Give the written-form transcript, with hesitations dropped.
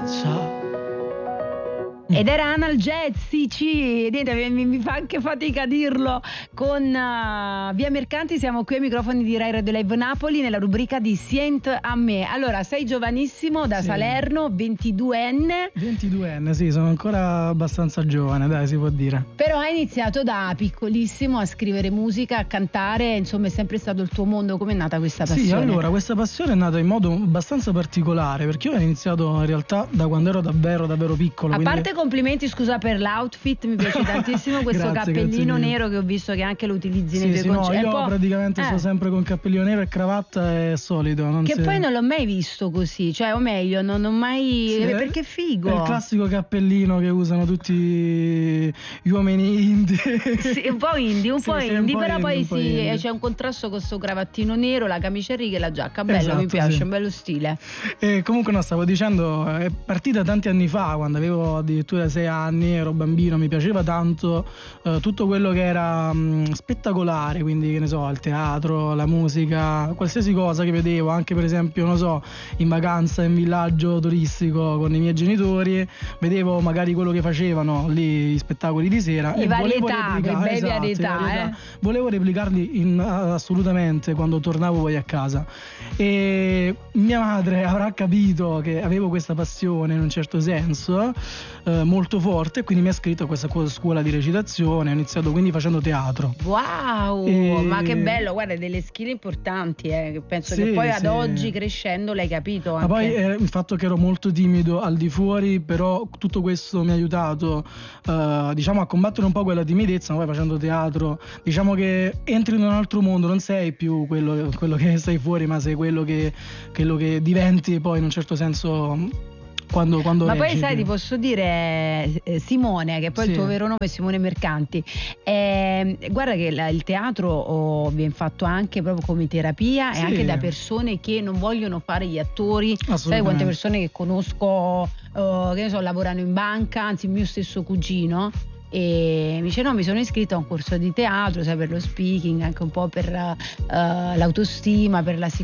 faccia. Ed era Analgesici, sì, niente, mi fa anche fatica a dirlo, con Via Mercanti. Siamo qui ai microfoni di Rai Radio Live Napoli nella rubrica di Sient a me. Allora, sei giovanissimo, da Salerno, 22enne. 22enne, sì, sono ancora abbastanza giovane, dai, si può dire. Però hai iniziato da piccolissimo a scrivere musica, a cantare, insomma è sempre stato il tuo mondo. Com'è nata questa passione? Sì, allora, questa passione è nata in modo abbastanza particolare, perché io ho iniziato in realtà da quando ero davvero piccolo. A parte complimenti, scusa per l'outfit, mi piace tantissimo questo cappellino nero che ho visto che anche lo utilizzi nei tuoi concerti. No, io praticamente sto sempre con cappellino nero e cravatta, è solito. Poi non l'ho mai visto così, cioè, o meglio, non ho mai. Perché è figo. È il classico cappellino che usano tutti gli uomini indie. Sì, un po' indie, però poi c'è un contrasto con questo cravattino nero, la camicia a righe e la giacca. Bello, esatto, mi piace, sì. Un bello stile. E comunque no, stavo dicendo, è partita tanti anni fa, quando avevo addirittura 6 anni, ero bambino, mi piaceva tanto tutto quello che era spettacolare, quindi che ne so, il teatro, la musica, qualsiasi cosa che vedevo, anche per esempio, non so, in vacanza in villaggio turistico con i miei genitori, vedevo magari quello che facevano lì, gli spettacoli di sera, i varietà, volevo replicarli assolutamente quando tornavo poi a casa. E mia madre avrà capito che avevo questa passione in un certo senso molto forte, e quindi mi ha iscritto a questa scuola di recitazione. Ho iniziato quindi facendo teatro. Wow, ma che bello, guarda, delle skill importanti, che penso che poi ad oggi crescendo l'hai capito anche. Ma poi il fatto che ero molto timido al di fuori, però tutto questo mi ha aiutato diciamo a combattere un po' quella timidezza, ma poi facendo teatro diciamo che entri in un altro mondo, non sei più quello che sei fuori, ma sei quello che diventi poi in un certo senso quando ma reciti. Poi sai, ti posso dire, Simone, che poi il tuo vero nome è Simone Mercanti, guarda che il teatro viene fatto anche proprio come terapia, e anche da persone che non vogliono fare gli attori. Sai quante persone che conosco che ne so, lavorano in banca, anzi il mio stesso cugino, e mi dice no, mi sono iscritta a un corso di teatro, sai, per lo speaking, anche un po' per l'autostima, per la